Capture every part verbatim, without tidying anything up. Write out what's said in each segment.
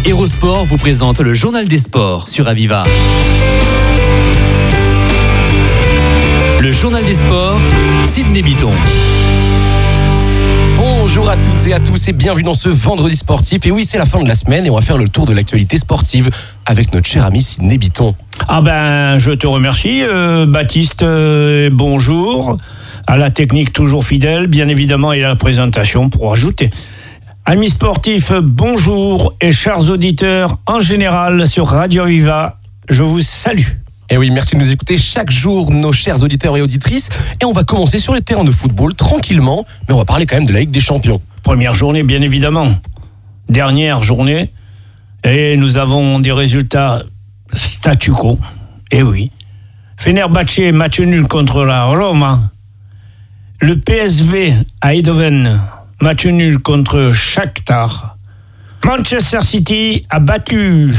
Hérosport vous présente le journal des sports sur Aviva. Le journal des sports, Sydney Bitton. Bonjour à toutes et à tous et bienvenue dans ce vendredi sportif. Et oui, c'est la fin de la semaine et on va faire le tour de l'actualité sportive avec notre cher ami Sydney Bitton. Ah ben, je te remercie euh, Baptiste, euh, bonjour. À la technique toujours fidèle, bien évidemment, et à la présentation pour ajouter. Amis sportifs, bonjour et chers auditeurs en général sur Radio Aviva, je vous salue. Et oui, merci de nous écouter chaque jour, nos chers auditeurs et auditrices. Et on va commencer sur les terrains de football tranquillement, mais on va parler quand même de la Ligue des Champions. Première journée, bien évidemment. Dernière journée, et nous avons des résultats statu quo. Et oui. Fenerbahçe, match nul contre la Roma. Le P S V à Eindhoven, match nul contre Shakhtar. Manchester City a battu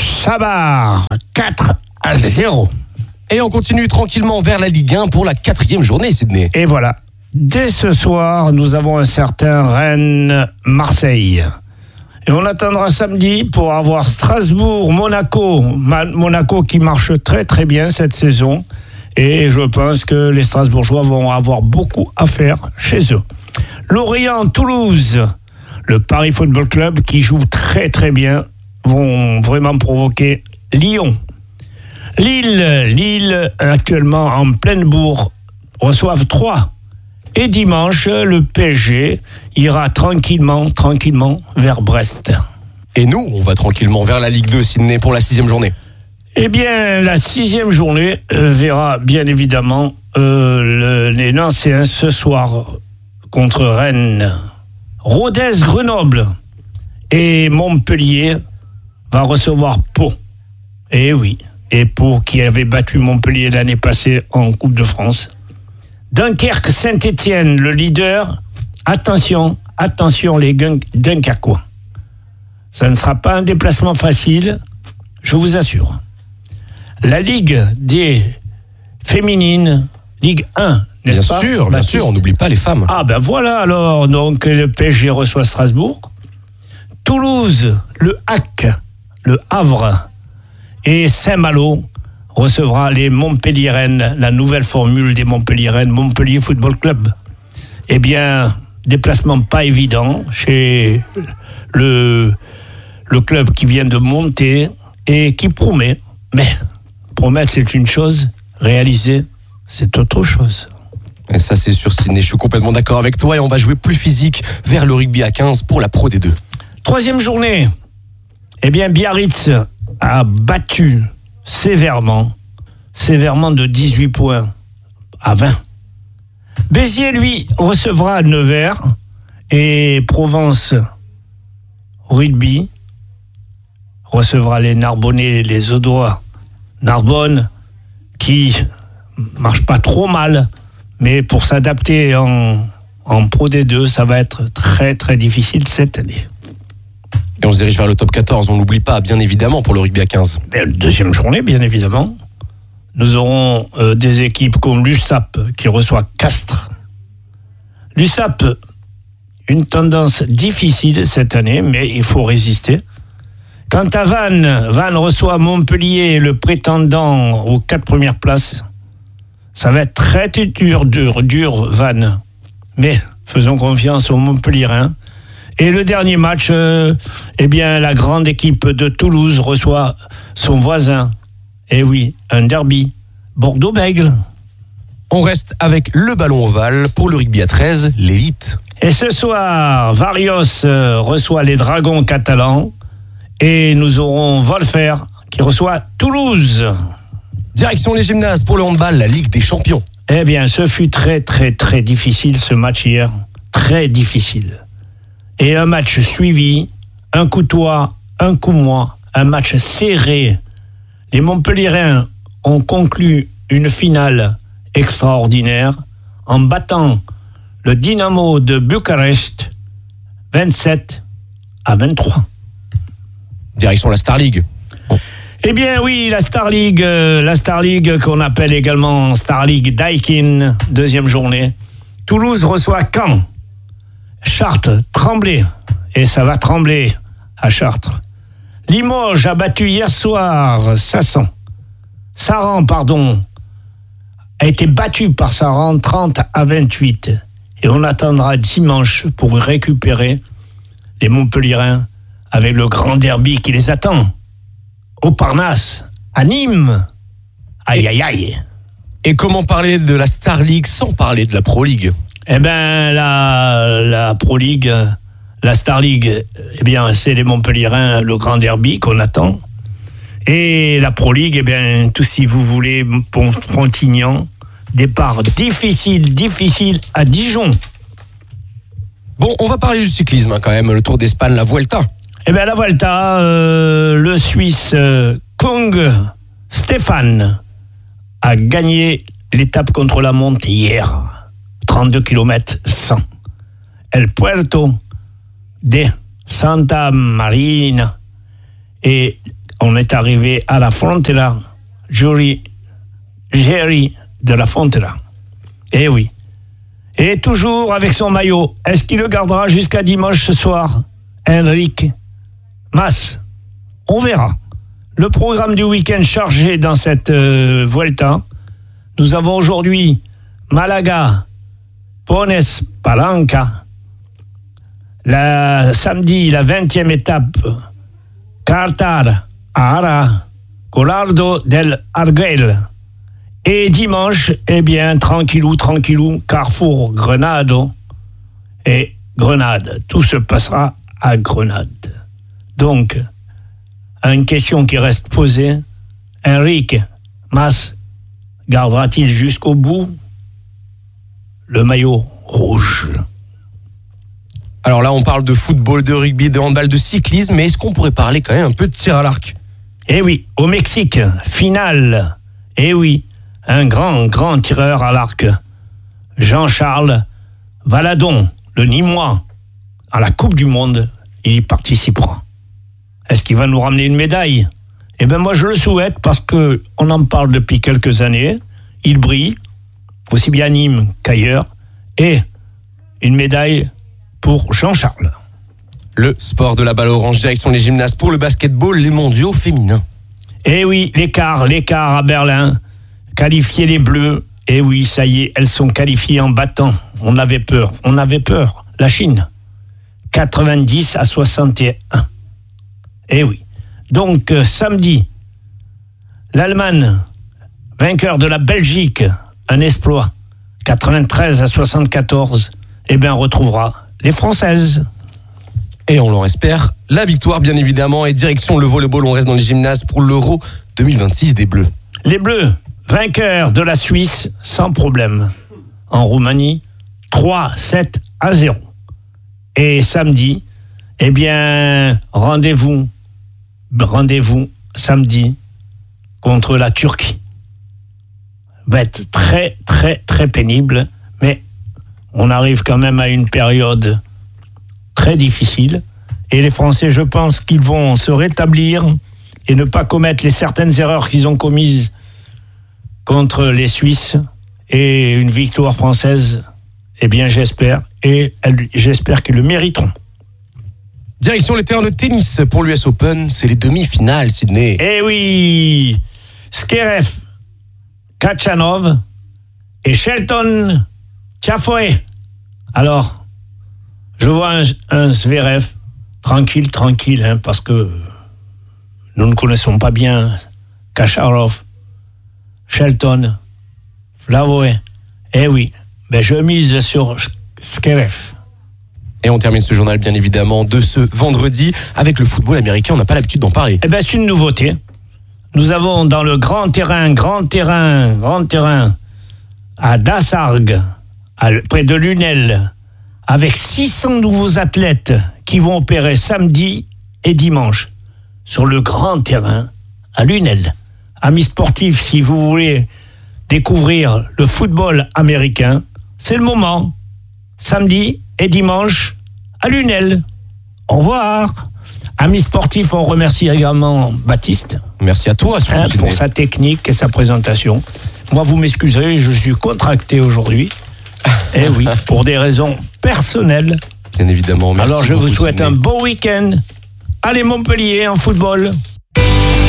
Sabah quatre à zéro. Et on continue tranquillement vers la Ligue un pour la quatrième journée, Sydney. Et voilà. Dès ce soir, nous avons un certain Rennes-Marseille. Et on attendra samedi pour avoir Strasbourg-Monaco. Monaco qui marche très très bien cette saison. Et je pense que les Strasbourgeois vont avoir beaucoup à faire chez eux. Lorient-Toulouse, le Paris Football Club qui joue très très bien, vont vraiment provoquer Lyon. Lille, Lille actuellement en pleine bourre, reçoivent trois. Et dimanche, le P S G ira tranquillement, tranquillement vers Brest. Et nous, on va tranquillement vers la Ligue deux, Sydney, pour la sixième journée. Eh bien, la sixième journée euh, verra bien évidemment euh, le, les Nancéens ce soir contre Rennes. Rodez-Grenoble et Montpellier va recevoir Pau. Eh oui, et Pau qui avait battu Montpellier l'année passée en Coupe de France. Dunkerque-Saint-Étienne, le leader. Attention, attention les Dunkerquois. Ça ne sera pas un déplacement facile, je vous assure. La Ligue des féminines, Ligue un, n'est-ce bien pas? Sûr, bien sûr, on n'oublie pas les femmes. Ah ben voilà alors, donc le P S G reçoit Strasbourg. Toulouse, le H A C, le Havre et Saint-Malo recevra les Montpelliéraines, la nouvelle formule des Montpelliéraines, Montpellier Football Club. Eh bien, déplacement pas évident chez le, le club qui vient de monter et qui promet, mais promettre c'est une chose, réaliser c'est autre chose. Et ça c'est sûr, Sydney, je suis complètement d'accord avec toi et on va jouer plus physique vers le rugby à quinze pour la Pro D deux. Troisième journée, eh bien Biarritz a battu sévèrement, sévèrement de dix-huit points à vingt. Béziers, lui, recevra Nevers et Provence Rugby recevra les Narbonnais, les Audois. Narbonne qui marche pas trop mal, mais pour s'adapter en, en Pro D deux, ça va être très très difficile cette année. Et on se dirige vers le top quatorze, on n'oublie pas, bien évidemment, pour le rugby à quinze. Et la deuxième journée, bien évidemment, nous aurons euh, des équipes comme l'U S A P qui reçoit Castres. L'U S A P, une tendance difficile cette année, mais il faut résister. Quant à Vannes, Vannes reçoit Montpellier, le prétendant aux quatre premières places. Ça va être très dur, dur, dur, Vannes. Mais faisons confiance aux Montpelliérains. Et le dernier match, euh, eh bien, la grande équipe de Toulouse reçoit son voisin. Eh oui, un derby. Bordeaux-Bègles. On reste avec le ballon ovale pour le rugby à treize, l'élite. Et ce soir, Varios euh, reçoit les Dragons catalans. Et nous aurons Wolfer qui reçoit Toulouse. Direction les gymnases pour le handball, la Ligue des Champions. Eh bien, ce fut très, très, très difficile ce match hier. Très difficile. Et un match suivi, un coup toi, un coup moi, un match serré. Les Montpelliérains ont conclu une finale extraordinaire en battant le Dynamo de Bucarest vingt-sept à vingt-trois. Direction la Star League. Bon. Eh bien oui, la Star League, euh, la Star League qu'on appelle également Star League Daikin, deuxième journée. Toulouse reçoit Caen. Chartres, Tremblay, et ça va trembler à Chartres. Limoges a battu hier soir Sassan. Saran, pardon, a été battu par Saran trente à vingt-huit. Et on attendra dimanche pour récupérer les Montpelliérains avec le grand derby qui les attend. Au Parnasse, à Nîmes. Aïe, aïe, aïe. Et comment parler de la Star League sans parler de la Pro League? Eh bien, la, la Pro League, la Star League, eh bien, c'est les Montpelliérains, le grand derby qu'on attend. Et la Pro League, eh bien, tout si vous voulez, Pontignan, départ difficile, difficile à Dijon. Bon, on va parler du cyclisme hein, quand même, le Tour d'Espagne, la Vuelta. Eh bien, la Vuelta, euh, le Suisse euh, Kung Stéphane a gagné l'étape contre la montre hier. trente-deux kilomètres cent. El Puerto de Santa Marina. Et on est arrivé à la frontière. Jury, Jerry de la frontière. Eh oui. Et toujours avec son maillot. Est-ce qu'il le gardera jusqu'à dimanche ce soir? Enrique Mas. On verra. Le programme du week-end chargé dans cette euh, Vuelta. Nous avons aujourd'hui Malaga, Pones Palanca. La, samedi, la vingtième étape, Cartar, Ara, Colardo del Arguel. Et dimanche, eh bien, tranquillou, tranquillou, Carrefour, Grenade. Et Grenade, tout se passera à Grenade. Donc, une question qui reste posée, Enrique Mas gardera-t-il jusqu'au bout le maillot rouge? Alors là, on parle de football, de rugby, de handball, de cyclisme, mais est-ce qu'on pourrait parler quand même un peu de tir à l'arc? Eh oui, au Mexique, finale. Eh oui, un grand, grand tireur à l'arc, Jean-Charles Valadon, le Nîmois, à la Coupe du Monde, il y participera. Est-ce qu'il va nous ramener une médaille? Eh bien, moi, je le souhaite parce que on en parle depuis quelques années. Il brille, aussi bien à Nîmes qu'ailleurs. Et une médaille pour Jean-Charles. Le sport de la balle orange, direction les gymnases pour le basketball, les mondiaux féminins. Eh oui, l'écart, l'écart à Berlin. Qualifier les Bleus. Eh oui, ça y est, elles sont qualifiées en battant. On avait peur, on avait peur. La Chine, quatre-vingt-dix à soixante et un. Eh oui. Donc, euh, samedi, l'Allemagne, vainqueur de la Belgique, un exploit, quatre-vingt-treize à soixante-quatorze, eh bien, retrouvera les Françaises. Et on leur espère la victoire, bien évidemment. Et direction le volleyball, on reste dans les gymnases pour l'Euro deux mille vingt-six des Bleus. Les Bleus, vainqueurs de la Suisse, sans problème. En Roumanie, trois sept à zéro. Et samedi, eh bien, rendez-vous, rendez-vous samedi contre la Turquie. Va être très, très, très pénible, mais on arrive quand même à une période très difficile. Et les Français, je pense qu'ils vont se rétablir et ne pas commettre les certaines erreurs qu'ils ont commises contre les Suisses. Et une victoire française, eh bien, j'espère. Et j'espère qu'ils le mériteront. Direction les terrains de tennis pour l'U S Open, c'est les demi-finales, Sydney. Eh oui, Zverev, Khachanov et Shelton Tiafoe. Alors, je vois un, un Zverev tranquille, tranquille, hein, parce que nous ne connaissons pas bien Khachanov, Shelton, Flavoe. Eh oui, ben je mise sur Zverev. Et on termine ce journal, bien évidemment, de ce vendredi avec le football américain. On n'a pas l'habitude d'en parler. Eh bien, c'est une nouveauté. Nous avons dans le grand terrain, grand terrain, grand terrain, à Dassargues, à, près de Lunel, avec six cents nouveaux athlètes qui vont opérer samedi et dimanche sur le grand terrain à Lunel. Amis sportifs, si vous voulez découvrir le football américain, c'est le moment. Samedi et dimanche à Lunel. Au revoir. Amis sportifs, on remercie également Baptiste. Merci à toi, hein, pour sa technique et sa présentation. Moi, vous m'excuserez, je suis contracté aujourd'hui. Eh oui, pour des raisons personnelles. Bien évidemment. Merci. Alors, je vous souhaite un bon week-end Allez, Montpellier en football.